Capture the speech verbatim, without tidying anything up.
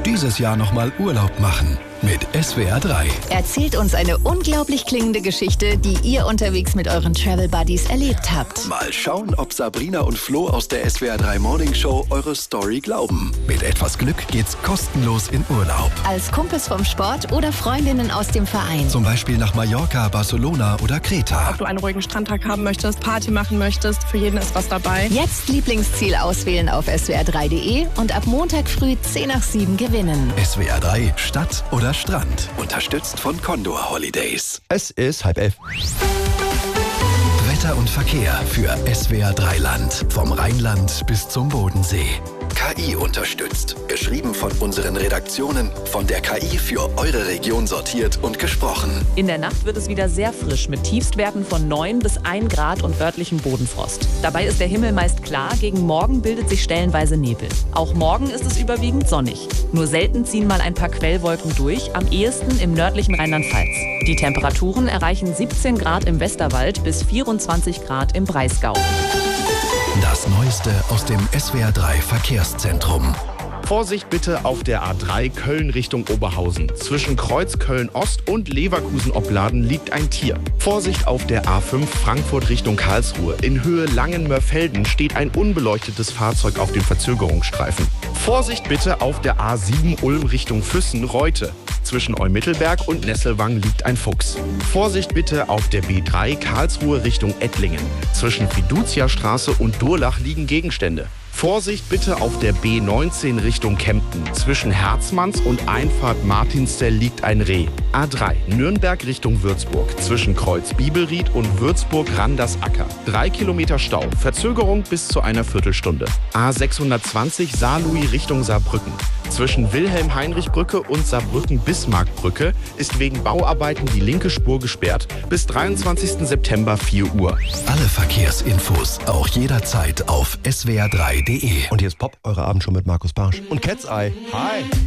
Dieses Jahr nochmal Urlaub machen mit S W R drei. Erzählt uns eine unglaublich klingende Geschichte, die ihr unterwegs mit euren Travel Buddies erlebt habt. Mal schauen, ob Sabrina und Flo aus der S W R drei Morning Show eure Story glauben. Mit etwas Glück geht's kostenlos in Urlaub. Als Kumpels vom Sport oder Freundinnen aus dem Verein. Zum Beispiel nach Mallorca, Barcelona oder Kreta. Ob du einen ruhigen Strandtag haben möchtest, Party machen möchtest, für jeden ist was dabei. Jetzt Lieblingsziel auswählen auf S W R drei punkt de und ab Montag früh zehn nach sieben gewinnen. S W R drei Stadt oder Strand. Unterstützt von Condor Holidays. Es ist halb elf. Wetter und Verkehr für S W R drei Land. Vom Rheinland bis zum Bodensee. K I unterstützt. Geschrieben von unseren Redaktionen, von der K I für eure Region sortiert und gesprochen. In der Nacht wird es wieder sehr frisch mit Tiefstwerten von neun bis ein Grad und örtlichem Bodenfrost. Dabei ist der Himmel meist klar, gegen Morgen bildet sich stellenweise Nebel. Auch morgen ist es überwiegend sonnig. Nur selten ziehen mal ein paar Quellwolken durch, am ehesten im nördlichen Rheinland-Pfalz. Die Temperaturen erreichen siebzehn Grad im Westerwald bis vierundzwanzig Grad im Breisgau. Das Neueste aus dem S W R drei Verkehrszentrum. Vorsicht bitte auf der A drei Köln Richtung Oberhausen. Zwischen Kreuz Köln-Ost und Leverkusen-Opladen liegt ein Tier. Vorsicht auf der A fünf Frankfurt Richtung Karlsruhe. In Höhe Langenmörfelden steht ein unbeleuchtetes Fahrzeug auf dem Verzögerungsstreifen. Vorsicht bitte auf der A sieben Ulm Richtung Füssen-Reute. Zwischen Eumittelberg und Nesselwang liegt ein Fuchs. Vorsicht bitte auf der B drei Karlsruhe Richtung Ettlingen. Zwischen Fiducia-Straße und Durlach liegen Gegenstände. Vorsicht bitte auf der B neunzehn Richtung Kempten. Zwischen Herzmanns und Einfahrt Martinszell liegt ein Reh. A drei Nürnberg Richtung Würzburg. Zwischen Kreuz Bibelried und Würzburg-Randersacker. Drei Kilometer Stau. Verzögerung bis zu einer Viertelstunde. A sechshundertzwanzig Saarlouis Richtung Saarbrücken. Zwischen Wilhelm-Heinrich-Brücke und Saarbrücken-Bismarck-Brücke ist wegen Bauarbeiten die linke Spur gesperrt. Bis dreiundzwanzigsten September vier Uhr. Alle Verkehrsinfos auch jederzeit auf S W R drei punkt de. Und hier ist Pop, eure Abendshow mit Markus Barsch. Und Cat's Eye. Hi.